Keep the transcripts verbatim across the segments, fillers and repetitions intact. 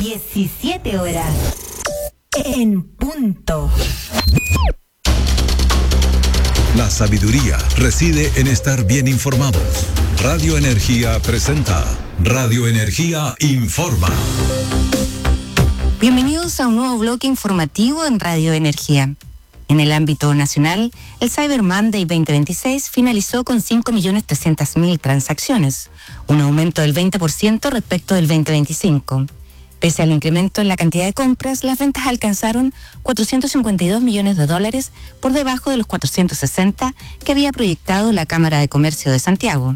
diecisiete horas. En punto. La sabiduría reside en estar bien informados. Radio Energía presenta Radio Energía Informa. Bienvenidos a un nuevo bloque informativo en Radio Energía. En el ámbito nacional, el Cyber Monday veinte veintiséis finalizó con cinco millones trescientas mil transacciones, un aumento del veinte por ciento respecto del veinte veinticinco. Pese al incremento en la cantidad de compras, las ventas alcanzaron cuatrocientos cincuenta y dos millones de dólares, por debajo de los cuatrocientos sesenta que había proyectado la Cámara de Comercio de Santiago.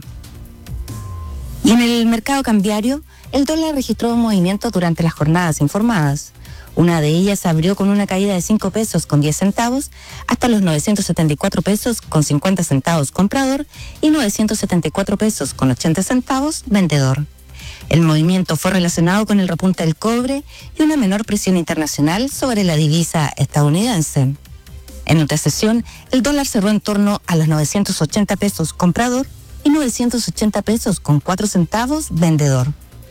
Y en el mercado cambiario, el dólar registró movimientos durante las jornadas informadas. Una de ellas abrió con una caída de cinco pesos con diez centavos hasta los novecientos setenta y cuatro pesos con cincuenta centavos comprador y novecientos setenta y cuatro pesos con ochenta centavos vendedor. El movimiento fue relacionado con el repunte del cobre y una menor presión internacional sobre la divisa estadounidense. En otra sesión, el dólar cerró en torno a los novecientos ochenta pesos comprador y novecientos ochenta pesos con cuatro centavos vendedor.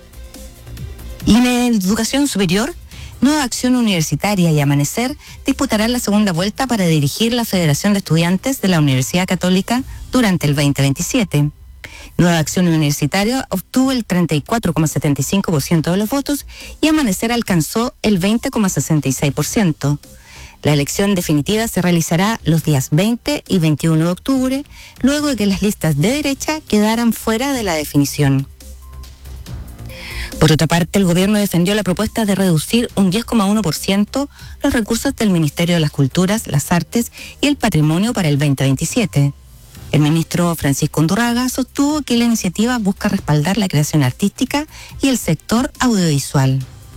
Y en educación superior, Nueva Acción Universitaria y Amanecer disputarán la segunda vuelta para dirigir la Federación de Estudiantes de la Universidad Católica durante el veinte veintisiete. Nueva Acción Universitaria obtuvo el treinta y cuatro coma setenta y cinco por ciento de los votos y Amanecer alcanzó el veinte coma sesenta y seis por ciento. La elección definitiva se realizará los días veinte y veintiuno de octubre, luego de que las listas de derecha quedaran fuera de la definición. Por otra parte, el gobierno defendió la propuesta de reducir un diez coma uno por ciento los recursos del Ministerio de las Culturas, las Artes y el Patrimonio para el veinte veintisiete. El ministro Francisco Undurraga sostuvo que la iniciativa busca respaldar la creación artística y el sector audiovisual.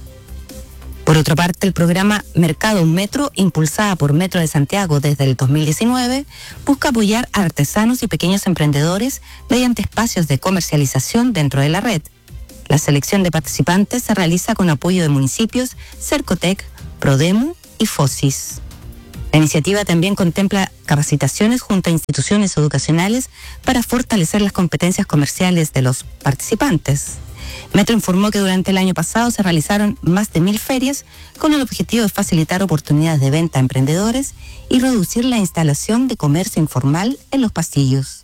Por otra parte, el programa Mercado Metro, impulsada por Metro de Santiago desde el dos mil diecinueve, busca apoyar a artesanos y pequeños emprendedores mediante espacios de comercialización dentro de la red. La selección de participantes se realiza con apoyo de municipios, Cercotec, Prodemu y Fosis. La iniciativa también contempla capacitaciones junto a instituciones educacionales para fortalecer las competencias comerciales de los participantes. Metro informó que durante el año pasado se realizaron más de mil ferias con el objetivo de facilitar oportunidades de venta a emprendedores y reducir la instalación de comercio informal en los pasillos.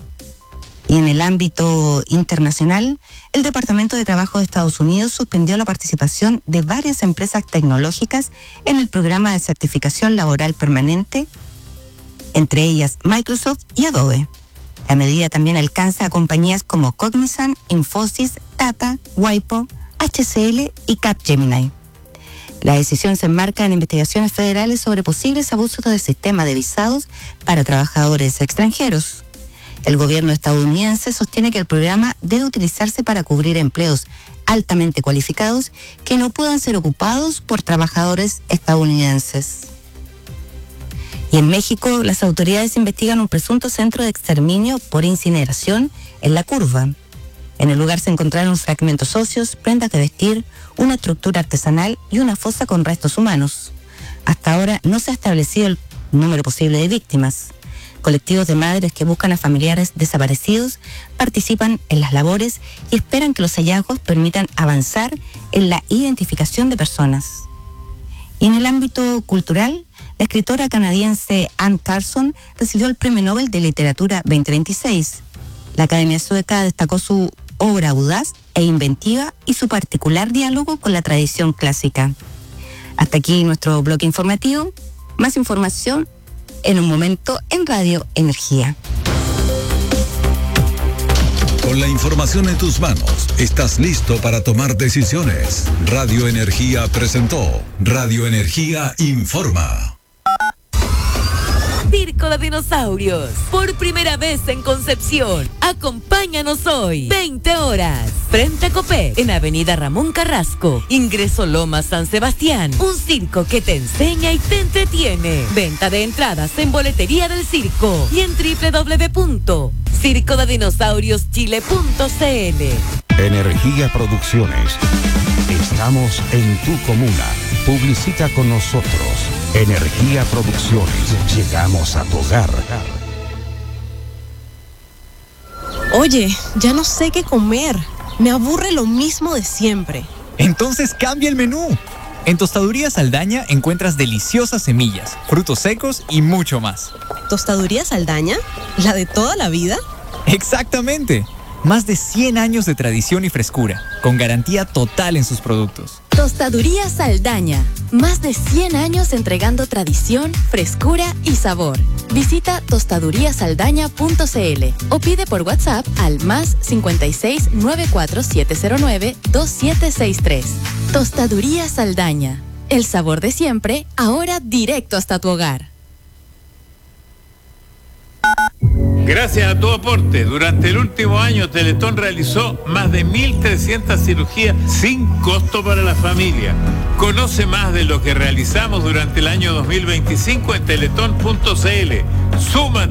Y en el ámbito internacional, el Departamento de Trabajo de Estados Unidos suspendió la participación de varias empresas tecnológicas en el programa de certificación laboral permanente, entre ellas Microsoft y Adobe. La medida también alcanza a compañías como Cognizant, Infosys, Tata, Wipro, H C L y Capgemini. La decisión se enmarca en investigaciones federales sobre posibles abusos del sistema de visados para trabajadores extranjeros. El gobierno estadounidense sostiene que el programa debe utilizarse para cubrir empleos altamente cualificados que no puedan ser ocupados por trabajadores estadounidenses. Y en México, las autoridades investigan un presunto centro de exterminio por incineración en La Curva. En el lugar se encontraron fragmentos óseos, prendas de vestir, una estructura artesanal y una fosa con restos humanos. Hasta ahora no se ha establecido el número posible de víctimas. Colectivos de madres que buscan a familiares desaparecidos participan en las labores y esperan que los hallazgos permitan avanzar en la identificación de personas. Y en el ámbito cultural, la escritora canadiense Anne Carson recibió el Premio Nobel de Literatura veinte veintiséis. La Academia Sueca destacó su obra audaz e inventiva y su particular diálogo con la tradición clásica. Hasta aquí nuestro bloque informativo. Más información en un momento en Radio Energía. Con la información en tus manos, estás listo para tomar decisiones. Radio Energía presentó Radio Energía Informa. Circo de Dinosaurios, por primera vez en Concepción. Acompáñanos hoy, veinte horas, frente a Copé, en Avenida Ramón Carrasco, ingreso Loma San Sebastián. Un circo que te enseña y te entretiene. Venta de entradas en boletería del circo y en doble u doble u doble u punto circo de dinosaurios chile punto c l. Energía Producciones. Estamos en tu comuna. Publicita con nosotros. Energía Producciones. Llegamos a tu hogar. Oye, ya no sé qué comer. Me aburre lo mismo de siempre. Entonces cambia el menú. En Tostaduría Saldaña encuentras deliciosas semillas, frutos secos y mucho más. ¿Tostaduría Saldaña? ¿La de toda la vida? Exactamente. Más de cien años de tradición y frescura, con garantía total en sus productos. Tostaduría Saldaña. Más de cien años entregando tradición, frescura y sabor. Visita tostaduría saldaña punto c l o pide por WhatsApp al más cincuenta y seis, nueve cuatro siete cero nueve, dos siete seis tres. Tostaduría Saldaña. El sabor de siempre, ahora directo hasta tu hogar. Gracias a tu aporte, durante el último año Teletón realizó más de mil trescientas cirugías sin costo para la familia. Conoce más de lo que realizamos durante el año dos mil veinticinco en teletón punto c l. Súmate